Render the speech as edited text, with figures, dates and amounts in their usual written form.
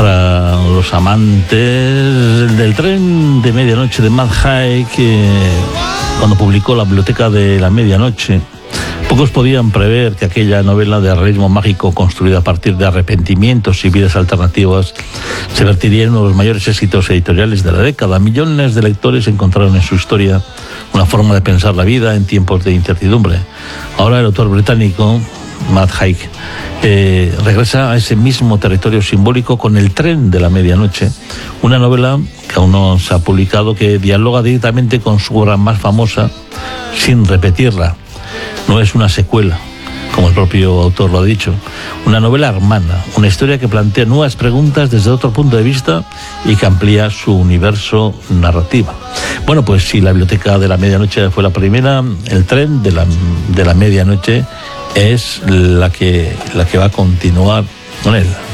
Para los amantes del Tren de Medianoche de Matt Haig, cuando publicó La Biblioteca de la Medianoche, pocos podían prever que aquella novela de realismo mágico construida a partir de arrepentimientos y vidas alternativas se vertiría en uno de los mayores éxitos editoriales de la década. Millones de lectores encontraron en su historia una forma de pensar la vida en tiempos de incertidumbre. Ahora el autor británico Matt Haig regresa a ese mismo territorio simbólico con El Tren de la Medianoche, una novela que aún no se ha publicado, que dialoga directamente con su obra más famosa sin repetirla. No es una secuela, como el propio autor lo ha dicho, una novela hermana, una historia que plantea nuevas preguntas desde otro punto de vista y que amplía su universo narrativo. Bueno, pues si La Biblioteca de la Medianoche fue la primera, El Tren de la Medianoche es la que va a continuar con él.